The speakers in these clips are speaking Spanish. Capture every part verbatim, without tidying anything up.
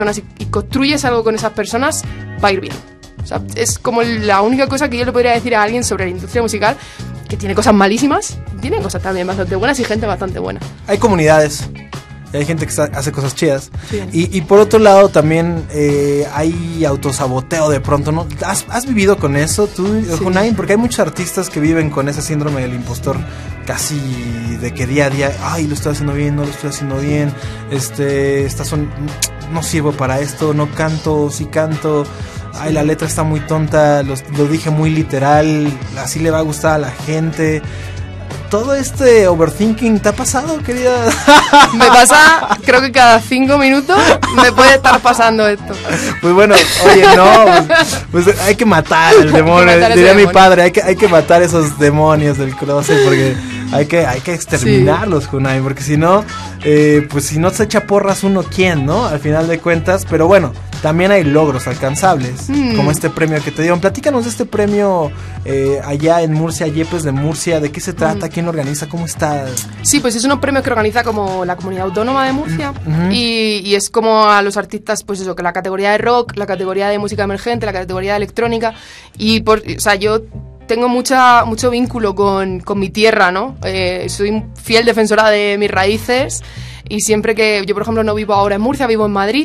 y construyes algo con esas personas, va a ir bien. O sea, es como la única cosa que yo le podría decir a alguien sobre la industria musical, que tiene cosas malísimas, tiene cosas también bastante buenas y gente bastante buena. Hay comunidades, hay gente que hace cosas chidas. Sí. Y, y por otro lado también eh, hay autosaboteo de pronto, ¿no? ¿Has, has vivido con eso tú, sí. Junain? Porque hay muchos artistas que viven con ese síndrome del impostor casi de que día a día, ay, lo estoy haciendo bien, no lo estoy haciendo bien, este, estas son, no sirvo para esto, no canto, sí canto, ay, la letra está muy tonta, lo, lo dije muy literal, así le va a gustar a la gente. ¿Todo este overthinking te ha pasado, querida? Me pasa, creo que cada cinco minutos me puede estar pasando esto. Pues bueno, oye, no, pues, pues hay que matar al demonio, diría mi demonio. padre, hay que, hay que matar esos demonios del closet, porque hay que, hay que exterminarlos, sí. Junain, porque si no, eh, pues si no se echa porras uno, ¿quién, no? Al final de cuentas, pero bueno, también hay logros alcanzables, mm. como este premio que te dieron. Platícanos de este premio eh, allá en Murcia, Yepes de Murcia, ¿de qué se trata? Mm. ¿Quién lo organiza? ¿Cómo está? Sí, pues es unos premios que organiza como la Comunidad Autónoma de Murcia, mm-hmm. y, y es como a los artistas, pues eso, que la categoría de rock, la categoría de música emergente, la categoría de electrónica, y por, o sea, yo tengo mucha, mucho vínculo con, con mi tierra, ¿no? Eh, soy fiel defensora de mis raíces, y siempre que, yo por ejemplo no vivo ahora en Murcia, vivo en Madrid,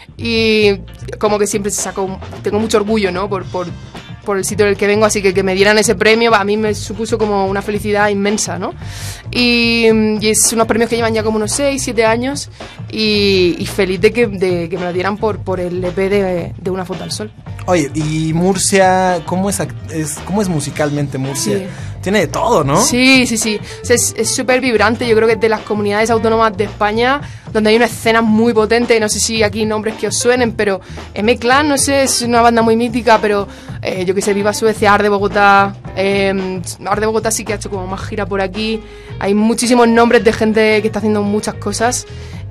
y como que siempre se sacó, tengo mucho orgullo, ¿no? Por, por, por el sitio del que vengo, así que que me dieran ese premio a mí me supuso como una felicidad inmensa, ¿no? Y, y es unos premios que llevan ya como unos seis, siete años, y, y feliz de que, de que me lo dieran por, por el E P de, de Una Foto al Sol. Oye, y Murcia, ¿cómo es, es, cómo es musicalmente Murcia? Sí. Tiene de todo, ¿no? Sí, sí, sí. O sea, es súper vibrante. Yo creo que es de las comunidades autónomas de España donde hay una escena muy potente. No sé si aquí nombres que os suenen, pero M-Clan, no sé, es una banda muy mítica, pero eh, yo que sé, Viva Suecia, Arde Bogotá. Eh, Arde Bogotá sí que ha hecho como más gira por aquí. Hay muchísimos nombres de gente que está haciendo muchas cosas,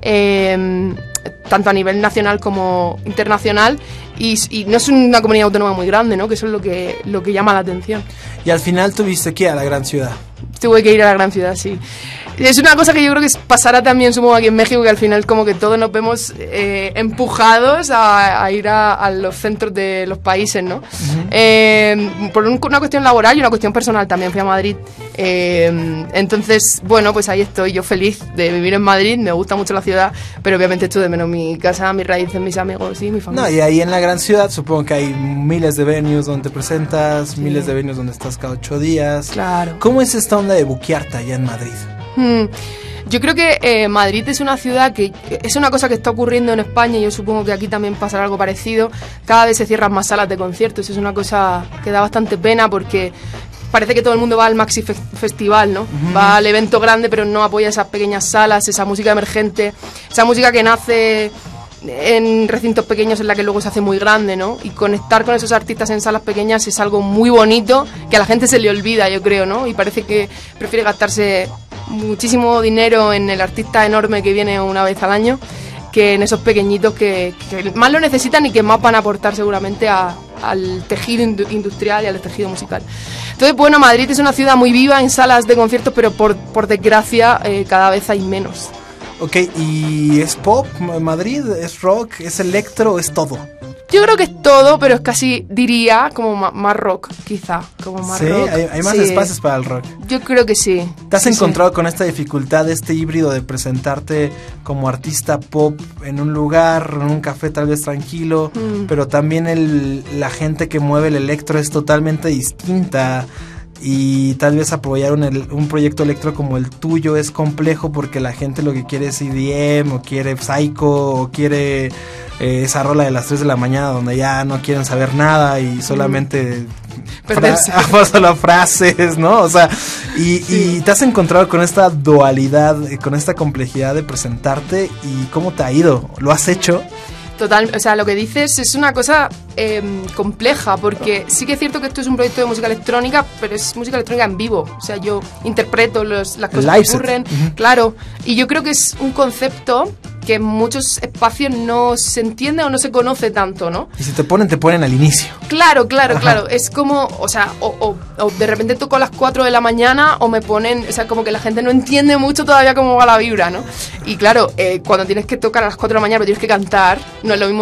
eh, tanto a nivel nacional como internacional. Y, y no es una comunidad autónoma muy grande, ¿no? Que eso es lo que, lo que llama la atención. Y al final tuviste que ir a la gran ciudad. Tuve que ir a la gran ciudad, sí. Es una cosa que yo creo que pasará también, supongo, aquí en México, que al final como que todos nos vemos eh, empujados a, a ir a, a los centros de los países, ¿no? Uh-huh. Eh, por un, una cuestión laboral y una cuestión personal también. Fui a Madrid. Eh, entonces, bueno, pues ahí estoy yo feliz de vivir en Madrid. Me gusta mucho la ciudad, pero obviamente echo de menos mi casa, mis raíces, mis amigos y mi familia. No, y ahí en la gran ciudad supongo que hay miles de venues donde te presentas, sí. miles de venues donde estás cada ocho días. Claro. ¿Cómo es esta onda de buquearte allá en Madrid? Hmm. Yo creo que eh, Madrid es una ciudad que es una cosa que está ocurriendo en España, y yo supongo que aquí también pasará algo parecido. Cada vez se cierran más salas de conciertos, es una cosa que da bastante pena porque parece que todo el mundo va al Maxi Fe- Festival, ¿no? Uh-huh. Va al evento grande, pero no apoya esas pequeñas salas, esa música emergente, esa música que nace en recintos pequeños en la que luego se hace muy grande, ¿no? Y conectar con esos artistas en salas pequeñas es algo muy bonito que a la gente se le olvida, yo creo, ¿no? Y parece que prefiere gastarse muchísimo dinero en el artista enorme que viene una vez al año que en esos pequeñitos que, que más lo necesitan y que más van a aportar seguramente a, al tejido industrial y al tejido musical. Entonces, bueno, Madrid es una ciudad muy viva en salas de conciertos, pero por, por desgracia eh, cada vez hay menos. Ok, ¿y es pop Madrid? ¿Es rock? ¿Es electro? ¿Es todo? Yo creo que es todo, pero es casi, diría, como más, más rock, quizá. Como más sí, rock. Hay, hay más sí. espacios para el rock. Yo creo que sí. ¿Te has sí, encontrado sí. con esta dificultad, este híbrido de presentarte como artista pop en un lugar, en un café tal vez tranquilo, mm. pero también el, la gente que mueve el electro es totalmente distinta? Y tal vez apoyar un, un proyecto electro como el tuyo es complejo porque la gente lo que quiere es E D M o quiere psycho o quiere eh, esa rola de las tres de la mañana donde ya no quieren saber nada y solamente perderse fra- solo frases, ¿no? O sea, y, sí. y te has encontrado con esta dualidad, con esta complejidad de presentarte, y ¿cómo te ha ido? ¿Lo has hecho? Total, o sea, lo que dices es una cosa eh, compleja, porque sí que es cierto que esto es un proyecto de música electrónica, pero es música electrónica en vivo. O sea, yo interpreto los, las cosas que ocurren, uh-huh. claro, y yo creo que es un concepto que en muchos espacios no se entiende o no se conoce tanto, ¿no? Y si te ponen, te ponen al inicio. Claro, claro, Ajá. claro. Es como, o sea, o, o, o de repente toco a las cuatro de la mañana o me ponen, o sea, como que la gente no entiende mucho todavía cómo va la vibra, ¿no? Y claro, eh, cuando tienes que tocar a las cuatro de la mañana pero tienes que cantar, no es lo mismo